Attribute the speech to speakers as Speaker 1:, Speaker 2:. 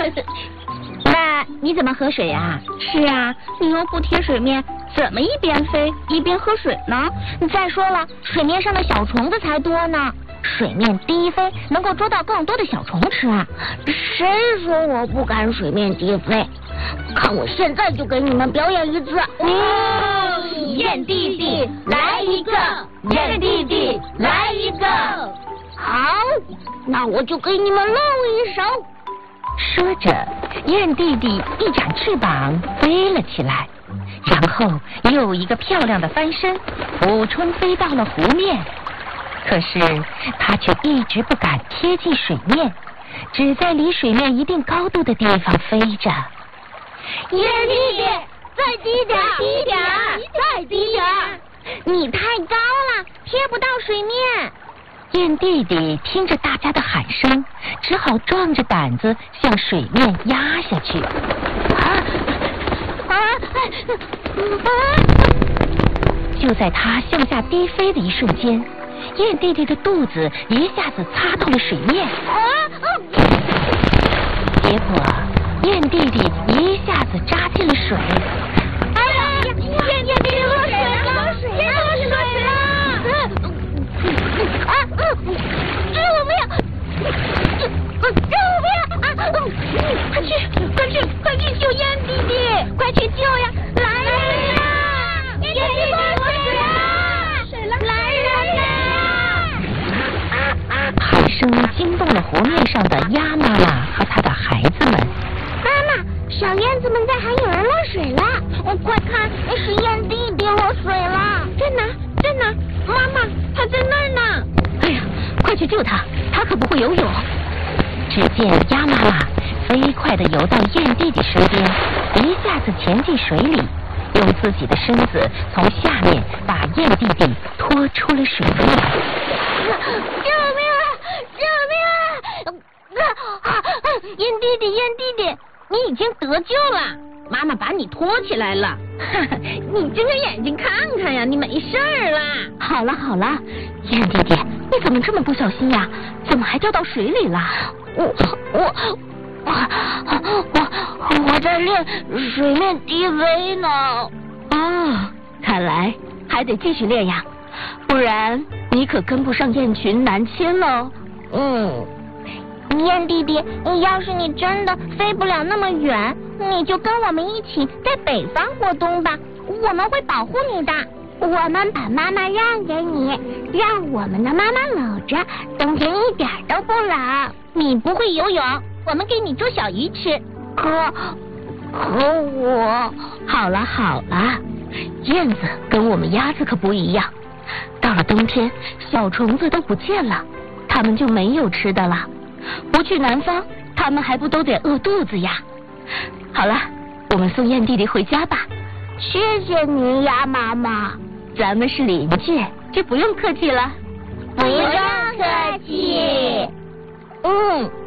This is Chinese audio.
Speaker 1: 那你怎么喝水啊？是啊，你又不贴水面，怎么一边飞一边喝水呢？再说了，水面上的小虫子才多呢。水面低飞能够捉到更多的小虫吃啊！
Speaker 2: 谁说我不敢水面低飞？看我现在就给你们表演一次！
Speaker 3: 燕弟弟来一个，燕弟弟来一个。
Speaker 2: 好，那我就给你们露一手。
Speaker 4: 说着，燕弟弟一展翅膀飞了起来，然后又一个漂亮的翻身，俯冲飞到了湖面。可是他却一直不敢贴近水面，只在离水面一定高度的地方飞着。
Speaker 2: 燕弟弟，再低点，低点，再低点！
Speaker 1: 你太高了，贴不到水面。
Speaker 4: 燕弟弟听着大家的喊声，只好壮着胆子向水面压下去。就在他向下低飞的一瞬间，燕弟弟的肚子一下子擦到了水面，结果燕弟弟一下子扎进了水。
Speaker 2: 哎呀，燕弟弟落水了，燕弟弟落水了！救命！救命！快去救燕弟弟！快去救呀！来人呀！燕弟弟落水了！来人呀！
Speaker 4: 喊声惊动了湖面上的鸭妈妈和她的孩子们。
Speaker 2: 妈妈，小燕子们在喊有人落水了！快看，是燕弟弟落水了！
Speaker 1: 在哪？在哪？妈妈，他在那儿呢！哎呀，快去救他，他可不会游泳。
Speaker 4: 只见鸭妈妈飞快地游到燕弟弟身边，一下子潜进水里，用自己的身子从下面把燕弟弟拖出了水面。
Speaker 2: 救命啊！救命啊！
Speaker 1: 燕弟弟，燕弟弟，你已经得救了，妈妈把你拖起来了。你睁开眼睛看看呀，你没事儿啦。好了好了，燕弟弟，你怎么这么不小心呀？怎么还掉到水里了？
Speaker 2: 我在练水面低飞呢。
Speaker 1: 哦，看来还得继续练呀，不然你可跟不上雁群南迁喽。
Speaker 2: 燕弟弟，要是你真的飞不了那么远，你就跟我们一起在北方过冬吧，我们会保护你的。我们把妈妈让给你，让我们的妈妈搂着，冬天一点都不冷。
Speaker 1: 你不会游泳，我们给你捉小鱼吃。
Speaker 2: 可我……
Speaker 4: 好了好了，燕子跟我们鸭子可不一样，到了冬天，小虫子都不见了，它们就没有吃的了。不去南方，它们还不都得饿肚子呀？好了，我们送燕弟弟回家吧。
Speaker 2: 谢谢你呀，妈妈。
Speaker 4: 咱们是邻居，这不用客气了。
Speaker 2: 不用客气。